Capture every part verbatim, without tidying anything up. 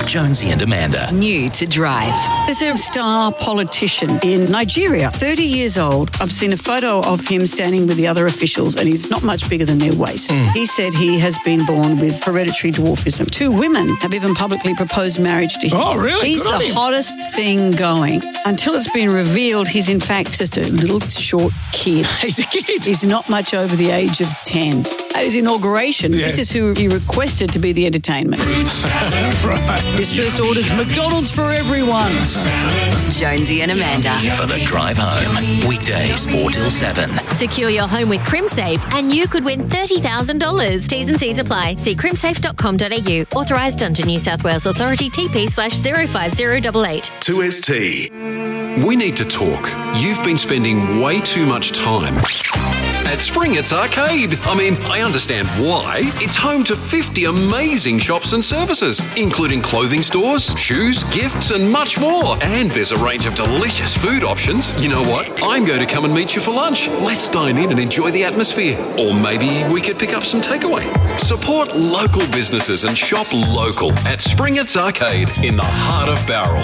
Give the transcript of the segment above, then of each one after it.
Jonesy and Amanda. New to Drive. There's a star politician in Nigeria, thirty years old. I've seen a photo of him standing with the other officials and he's not much bigger than their waist. Mm. He said he has been born with hereditary dwarfism. Two women have even publicly proposed marriage to him. Oh, really? He's Good the hottest thing going. Until it's been revealed, he's in fact just a little short kid. He's a kid. He's not much over the age of ten. At his inauguration, Yeah. this is who he requested to be the entertainment. Right. His first order's McDonald's for everyone. Jonesy and Amanda. For the drive home. Weekdays four till seven. Secure your home with CrimSafe and you could win thirty thousand dollars. T's and C's apply. See crimsafe dot com dot a u. Authorised under New South Wales Authority T P slash zero five zero eight eight. two S T. We need to talk. You've been spending way too much time at Springett's Arcade. I mean, I understand why. It's home to fifty amazing shops and services, including clothing stores, shoes, gifts, and much more. And there's a range of delicious food options. You know what? I'm going to come and meet you for lunch. Let's dine in and enjoy the atmosphere. Or maybe we could pick up some takeaway. Support local businesses and shop local at Springett's Arcade in the heart of Bowral.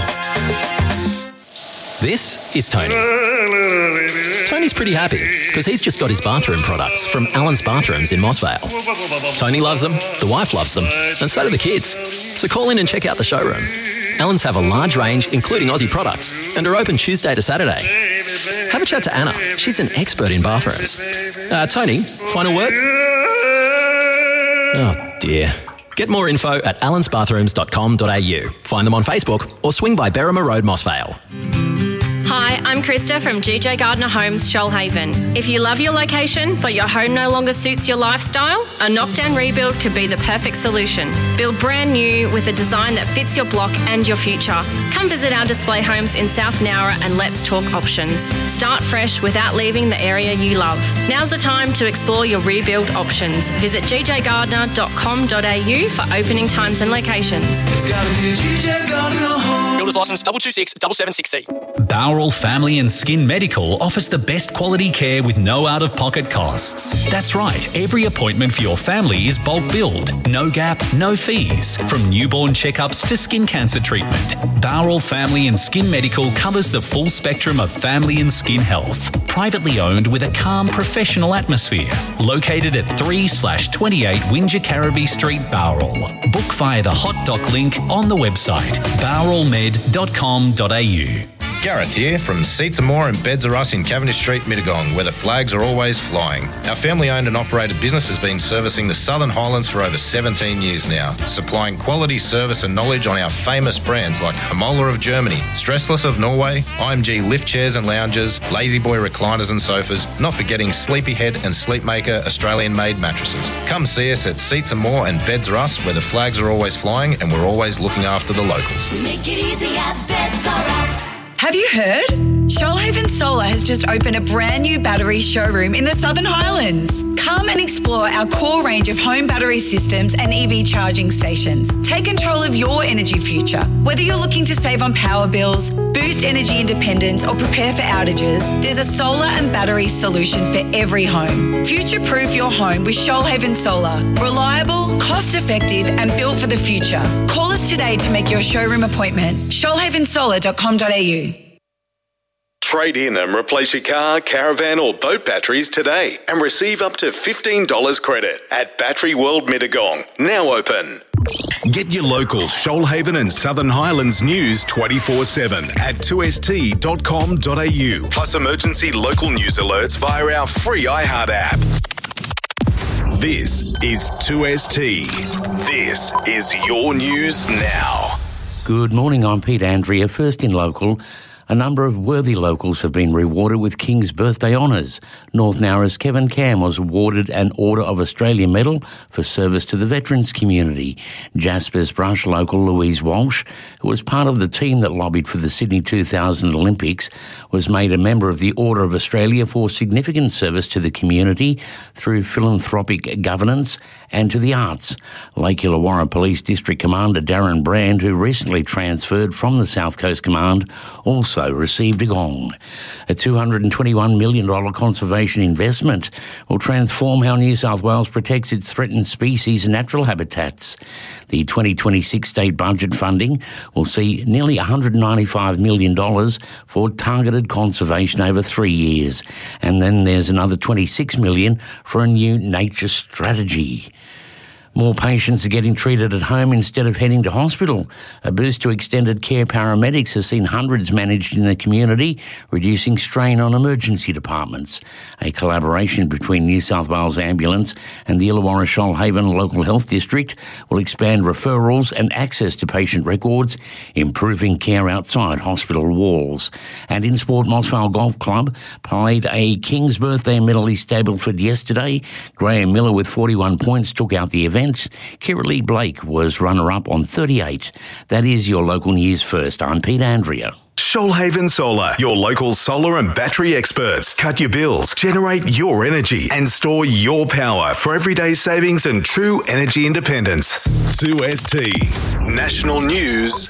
This is Tony. Tony's pretty happy because he's just got his bathroom products from Allen's Bathrooms in Mossvale. Tony loves them, the wife loves them, and so do the kids. So call in and check out the showroom. Allen's have a large range, including Aussie products, and are open Tuesday to Saturday. Have a chat to Anna. She's an expert in bathrooms. Uh, Tony, final word? Oh, dear. Get more info at allens bathrooms dot com dot a u. Find them on Facebook or swing by Berrima Road, Mossvale. Hi, I'm Krista from G J Gardner Homes, Shoalhaven. If you love your location, but your home no longer suits your lifestyle, a knockdown rebuild could be the perfect solution. Build brand new with a design that fits your block and your future. Come visit our display homes in South Nowra and let's talk options. Start fresh without leaving the area you love. Now's the time to explore your rebuild options. Visit g j gardner dot com dot a u for opening times and locations. It's gotta be G J Gardner Homes. Builder's license double two six double seven six C. Bowral Family and Skin Medical offers the best quality care with no out-of-pocket costs. That's right, every appointment for your family is bulk billed. No gap, no fees. From newborn checkups to skin cancer treatment, Bowral Family and Skin Medical covers the full spectrum of family and skin health. Privately owned with a calm, professional atmosphere. Located at three slash twenty-eight Windsor Carraby Street, Bowral. Book via the hot doc link on the website, bowral med dot com dot a u. Gareth here from Seats and More and Beds Are Us in Cavendish Street, Mittagong, where the flags are always flying. Our family-owned and operated business has been servicing the Southern Highlands for over seventeen years now, supplying quality service and knowledge on our famous brands like Hamola of Germany, Stressless of Norway, I M G lift chairs and lounges, Lazy Boy recliners and sofas, not forgetting Sleepyhead and Sleepmaker Australian-made mattresses. Come see us at Seats and More and Beds Are Us, where the flags are always flying and we're always looking after the locals. We make it easy at Beds Are Us. Have you heard? Shoalhaven Solar has just opened a brand new battery showroom in the Southern Highlands. Come and explore our core range of home battery systems and E V charging stations. Take control of your energy future. Whether you're looking to save on power bills, boost energy independence, or prepare for outages, there's a solar and battery solution for every home. Future-proof your home with Shoalhaven Solar. Reliable, cost-effective, and built for the future. Call us today to make your showroom appointment. shoalhaven solar dot com dot a u. Trade in and replace your car, caravan or boat batteries today and receive up to fifteen dollars credit at Battery World Mittagong, now open. Get your local Shoalhaven and Southern Highlands news twenty-four seven at two s t dot com dot a u, plus emergency local news alerts via our free iHeart app. This is two S T. This is your news now. Good morning, I'm Pete Andrea. First in local, a number of worthy locals have been rewarded with King's Birthday honours. North Nowra's Kevin Cam was awarded an Order of Australia Medal for service to the veterans community. Jaspers Brush local Louise Walsh, who was part of the team that lobbied for the Sydney two thousand Olympics, was made a member of the Order of Australia for significant service to the community through philanthropic governance and to the arts. Lake Illawarra Police District Commander Darren Brand, who recently transferred from the South Coast Command, also received a gong. A two hundred twenty-one million dollars conservation investment will transform how New South Wales protects its threatened species and natural habitats. The twenty twenty-six state budget funding will see nearly one hundred ninety-five million dollars for targeted conservation over three years. And then there's another twenty-six million dollars for a new nature strategy. More patients are getting treated at home instead of heading to hospital. A boost to extended care paramedics has seen hundreds managed in the community, reducing strain on emergency departments. A collaboration between New South Wales Ambulance and the Illawarra Shoalhaven Local Health District will expand referrals and access to patient records, improving care outside hospital walls. And in sport, Mossvale Golf Club played a King's Birthday Medal East Stableford yesterday. Graham Miller with forty-one points took out the event. Kiralee Blake was runner-up on thirty-eight. That is your local news first. I'm Pete Andrea. Shoalhaven Solar, your local solar and battery experts. Cut your bills, generate your energy and store your power for everyday savings and true energy independence. two S T National News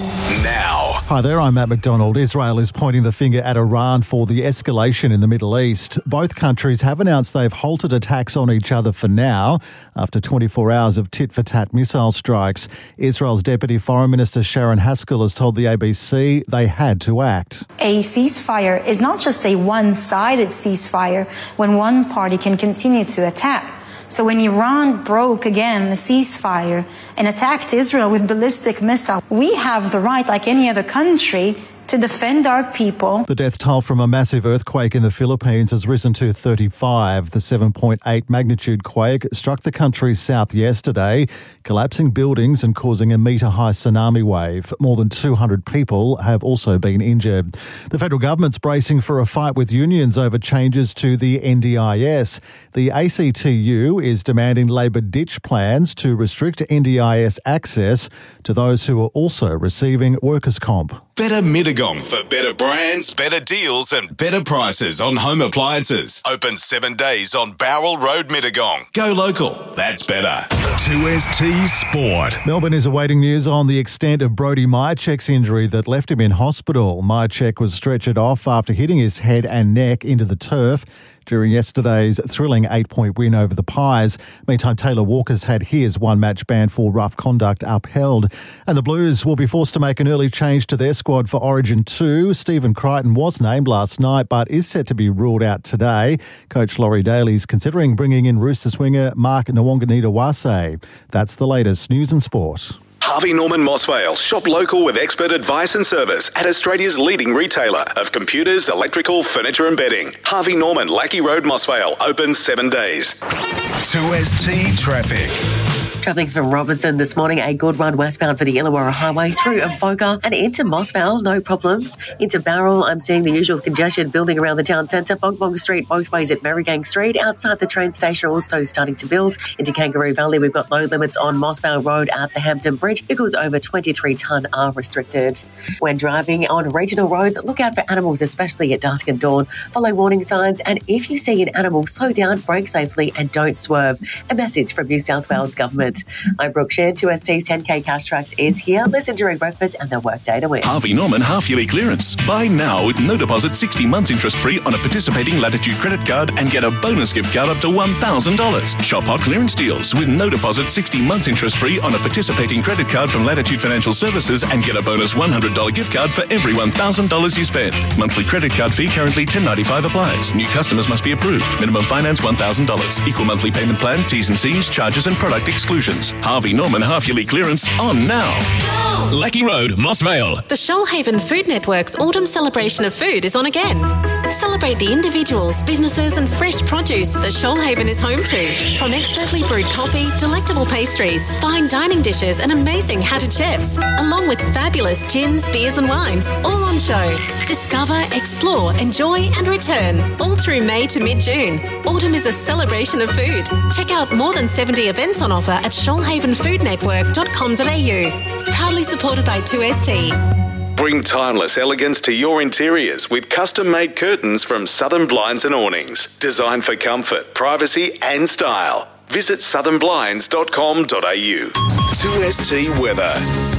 now. Hi there, I'm Matt McDonald. Israel is pointing the finger at Iran for the escalation in the Middle East. Both countries have announced they've halted attacks on each other for now after twenty-four hours of tit-for-tat missile strikes. Israel's Deputy Foreign Minister Sharon Haskell has told the A B C they had to act. A ceasefire is not just a one-sided ceasefire when one party can continue to attack. So when Iran broke again the ceasefire and attacked Israel with ballistic missiles, we have the right, like any other country, to defend our people. The death toll from a massive earthquake in the Philippines has risen to thirty-five. The seven point eight magnitude quake struck the country's south yesterday, collapsing buildings and causing a metre-high tsunami wave. More than two hundred people have also been injured. The federal government's bracing for a fight with unions over changes to the N D I S. The A C T U is demanding Labor ditch plans to restrict N D I S access to those who are also receiving workers' comp. Better Mittagong for better brands, better deals and better prices on home appliances. Open seven days on Bowral Road, Mittagong. Go local. That's better. two S T Sport. Melbourne is awaiting news on the extent of Brody Myercheck's injury that left him in hospital. Myercheck was stretchered off after hitting his head and neck into the turf during yesterday's thrilling eight-point win over the Pies. Meantime, Taylor Walker's had his one-match ban for rough conduct upheld. And the Blues will be forced to make an early change to their squad for Origin two. Stephen Crichton was named last night but is set to be ruled out today. Coach Laurie Daly's considering bringing in Roosters winger Mark Nwanganita-Wase. That's the latest news and sport. Harvey Norman Mossvale. Shop local with expert advice and service at Australia's leading retailer of computers, electrical, furniture and bedding. Harvey Norman, Lackey Road, Mossvale. Open seven days. two S T Traffic. Travelling from Robinson this morning, a good run westbound for the Illawarra Highway through Avoca and into Mossvale, no problems. Into Bowral, I'm seeing the usual congestion building around the town centre. Bong Bong Street both ways at Merrigang Street. Outside the train station also starting to build. Into Kangaroo Valley, we've got load limits on Mossvale Road at the Hampton Bridge. Vehicles over twenty-three tonne are restricted. When driving on regional roads, look out for animals, especially at dusk and dawn. Follow warning signs, and if you see an animal, slow down, brake safely and don't swerve. A message from New South Wales Government. I'm Brooke Shed. two S T's ten K Cash Tracks is here. Listen during breakfast and the workday to win. Harvey Norman half-yearly clearance. Buy now with no deposit, sixty months interest-free on a participating Latitude credit card and get a bonus gift card up to one thousand dollars. Shop hot clearance deals with no deposit, sixty months interest-free on a participating credit card from Latitude Financial Services and get a bonus one hundred dollars gift card for every one thousand dollars you spend. Monthly credit card fee currently ten dollars ninety-five applies. New customers must be approved. Minimum finance one thousand dollars. Equal monthly payment plan, T's and C's, charges and product exclusions. Harvey Norman half-yearly clearance on now. Lackey Road, Mossvale. The Shoalhaven Food Network's Autumn Celebration of Food is on again. Celebrate the individuals, businesses and fresh produce that Shoalhaven is home to. From expertly brewed coffee, delectable pastries, fine dining dishes and amazing hatted chefs, along with fabulous gins, beers and wines, all on show. Discover, explore, enjoy and return, all through May to mid-June. Autumn is a celebration of food. Check out more than seventy events on offer at shoalhaven food network dot com dot a u. Proudly supported by two S T. Bring timeless elegance to your interiors with custom-made curtains from Southern Blinds and Awnings. Designed for comfort, privacy and style. Visit southern blinds dot com dot a u. two S T Weather.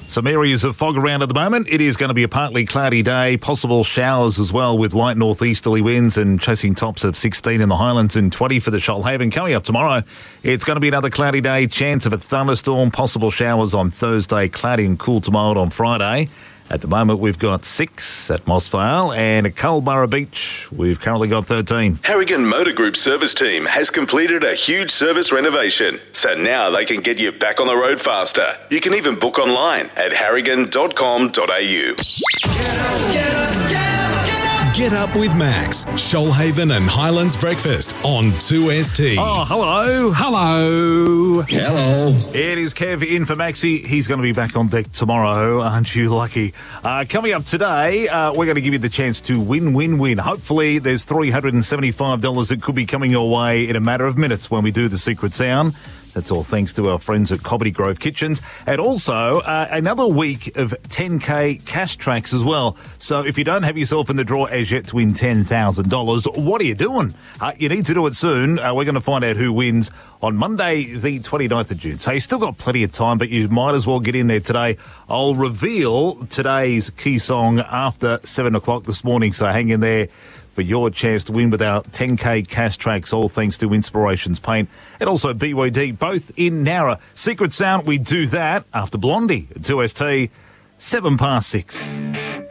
Some areas of fog around at the moment. It is going to be a partly cloudy day, possible showers as well with light northeasterly winds and chasing tops of sixteen in the Highlands and twenty for the Shoalhaven. Coming up tomorrow, it's going to be another cloudy day, chance of a thunderstorm, possible showers on Thursday, cloudy and cool tomorrow on Friday. At the moment, we've got six at Moss Vale, and at Culburra Beach, we've currently got thirteen. Harrigan Motor Group service team has completed a huge service renovation, so now they can get you back on the road faster. You can even book online at harrigan dot com dot a u. Get up with Max, Shoalhaven and Highlands Breakfast on two S T. Oh, hello. Hello. Hello. It is Kev in for Maxi. He's going to be back on deck tomorrow. Aren't you lucky? Uh, coming up today, uh, we're going to give you the chance to win, win, win. Hopefully, there's three hundred seventy-five dollars that could be coming your way in a matter of minutes when we do the secret sound. That's all thanks to our friends at Cobbitty Grove Kitchens. And also, uh, another week of ten K cash tracks as well. So if you don't have yourself in the draw as yet to win ten thousand dollars, what are you doing? Uh, you need to do it soon. Uh, we're going to find out who wins on Monday, the twenty-ninth of June. So you've still got plenty of time, but you might as well get in there today. I'll reveal today's key song after seven o'clock this morning, so hang in there for your chance to win with our ten K cash tracks, all thanks to Inspirations Paint and also B Y D, both in Nowra. Secret Sound, we do that after Blondie at two S T, seven past six.